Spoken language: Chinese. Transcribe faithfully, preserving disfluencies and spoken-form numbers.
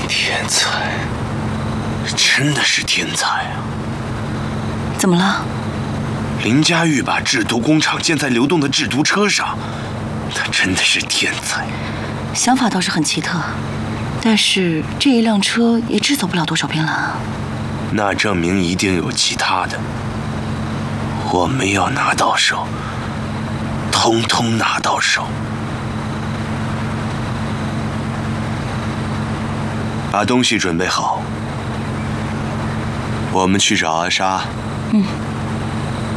天才，真的是天才啊！ 怎么了？ 林佳玉把制毒工厂建在流动的制毒车上，他真的是天才。 想法倒是很奇特，但是这一辆车也制走不了多少偏蓝啊。 那证明一定有其他的，我们要拿到手，通通拿到手。把东西准备好，我们去找阿莎。 嗯。